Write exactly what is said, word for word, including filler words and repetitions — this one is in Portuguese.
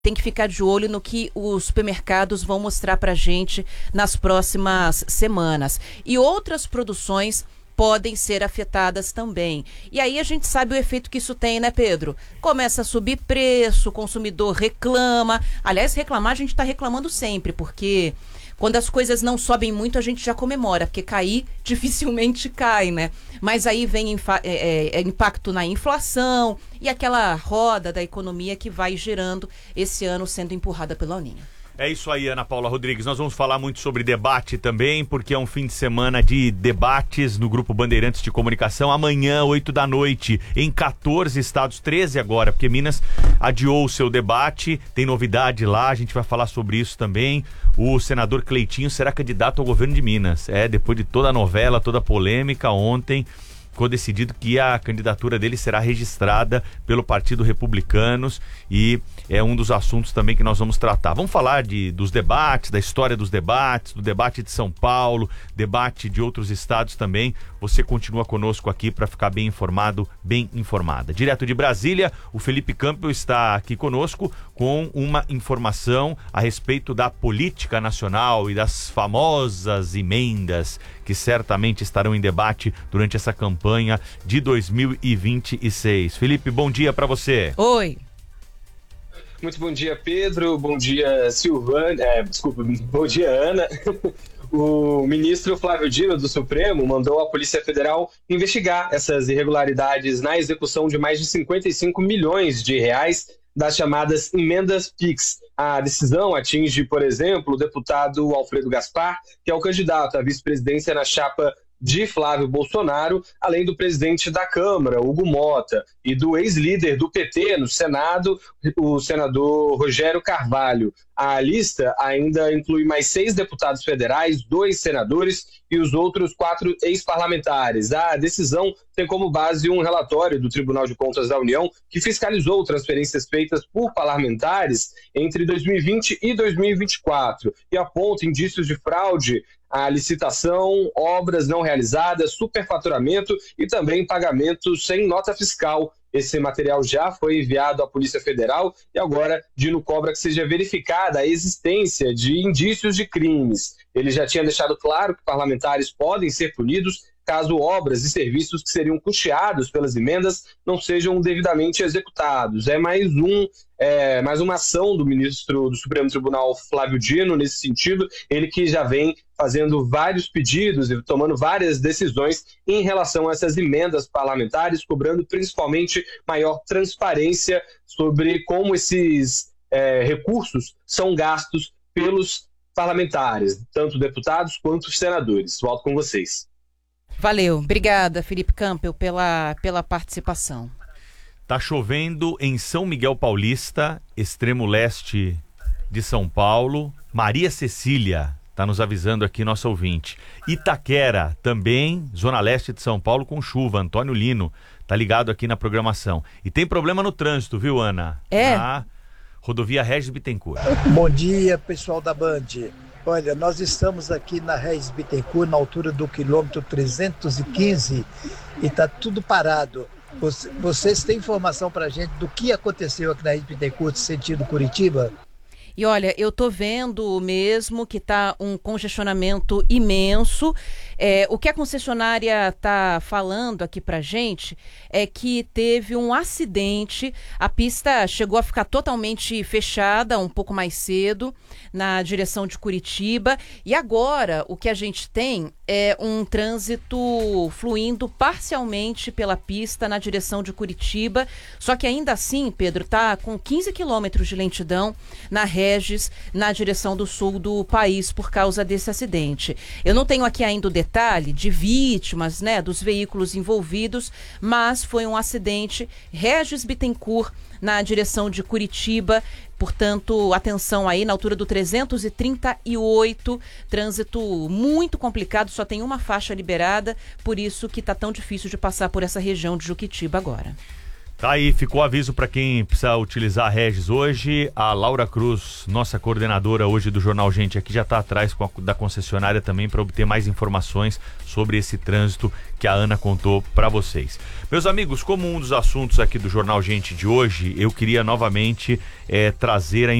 tem que ficar de olho no que os supermercados vão mostrar pra gente nas próximas semanas. E outras produções podem ser afetadas também. E aí a gente sabe o efeito que isso tem, né, Pedro? Começa a subir preço, o consumidor reclama. Aliás, reclamar a gente está reclamando sempre, porque quando as coisas não sobem muito, a gente já comemora, porque cair dificilmente cai, né? Mas aí vem é, é, impacto na inflação e aquela roda da economia que vai gerando esse ano sendo empurrada pela Aninha. É isso aí, Ana Paula Rodrigues. Nós vamos falar muito sobre debate também, porque é um fim de semana de debates no Grupo Bandeirantes de Comunicação. Amanhã, oito da noite, em quatorze estados, treze agora, porque Minas adiou o seu debate. Tem novidade lá, a gente vai falar sobre isso também. O senador Cleitinho será candidato ao governo de Minas. É, depois de toda a novela, toda a polêmica, ontem ficou decidido que a candidatura dele será registrada pelo Partido Republicanos e é um dos assuntos também que nós vamos tratar. Vamos falar de, dos debates, da história dos debates, do debate de São Paulo, debate de outros estados também. Você continua conosco aqui para ficar bem informado, bem informada. Direto de Brasília, o Felipe Campbell está aqui conosco com uma informação a respeito da política nacional e das famosas emendas que certamente estarão em debate durante essa campanha de dois mil e vinte e seis. Felipe, bom dia para você. Oi. Muito bom dia, Pedro. Bom dia, Silvana. É, desculpa, bom dia, Ana. O ministro Flávio Dino, do Supremo, mandou a Polícia Federal investigar essas irregularidades na execução de mais de cinquenta e cinco milhões de reais das chamadas emendas Pix. A decisão atinge, por exemplo, o deputado Alfredo Gaspar, que é o candidato à vice-presidência na chapa de Flávio Bolsonaro, além do presidente da Câmara, Hugo Mota, e do ex-líder do P T no Senado, o senador Rogério Carvalho. A lista ainda inclui mais seis deputados federais, dois senadores e os outros quatro ex-parlamentares. A decisão tem como base um relatório do Tribunal de Contas da União que fiscalizou transferências feitas por parlamentares entre dois mil e vinte e dois mil e vinte e quatro e aponta indícios de fraude à licitação, obras não realizadas, superfaturamento e também pagamentos sem nota fiscal. Esse material já foi enviado à Polícia Federal e agora Dino cobra que seja verificada a existência de indícios de crimes. Ele já tinha deixado claro que parlamentares podem ser punidos caso obras e serviços que seriam custeados pelas emendas não sejam devidamente executados. É mais, um, é mais uma ação do ministro do Supremo Tribunal, Flávio Dino, nesse sentido, ele que já vem fazendo vários pedidos e tomando várias decisões em relação a essas emendas parlamentares, cobrando principalmente maior transparência sobre como esses é, recursos são gastos pelos parlamentares, tanto deputados quanto senadores. Volto com vocês. Valeu, obrigada, Felipe Campbell, pela, pela participação. Tá chovendo em São Miguel Paulista, extremo leste de São Paulo. Maria Cecília tá nos avisando aqui, nosso ouvinte. Itaquera, também, zona leste de São Paulo, com chuva. Antônio Lino tá ligado aqui na programação. E tem problema no trânsito, viu, Ana? É? Na rodovia Regis Bittencourt. Bom dia, pessoal da Band. Olha, nós estamos aqui na Regis Bittencourt, na altura do quilômetro trezentos e quinze, e está tudo parado. Vocês têm informação para a gente do que aconteceu aqui na Regis Bittencourt, sentido Curitiba? E olha, eu tô vendo mesmo que tá um congestionamento imenso. É, o que a concessionária tá falando aqui pra gente é que teve um acidente, a pista chegou a ficar totalmente fechada um pouco mais cedo na direção de Curitiba, e agora o que a gente tem é um trânsito fluindo parcialmente pela pista na direção de Curitiba, só que ainda assim, Pedro, tá com quinze quilômetros de lentidão na Regis, na direção do sul do país por causa desse acidente. Eu não tenho aqui ainda o detalhe de vítimas, né, dos veículos envolvidos, mas foi um acidente Regis Bittencourt na direção de Curitiba. Portanto, atenção aí na altura do trezentos e trinta e oito, trânsito muito complicado, só tem uma faixa liberada, por isso que está tão difícil de passar por essa região de Juquitiba agora. Tá aí, ficou aviso para quem precisa utilizar a Regis hoje. A Laura Cruz, nossa coordenadora hoje do Jornal Gente, aqui já está atrás com a, da concessionária também para obter mais informações sobre esse trânsito que a Ana contou para vocês. Meus amigos, como um dos assuntos aqui do Jornal Gente de hoje, eu queria novamente é, trazer a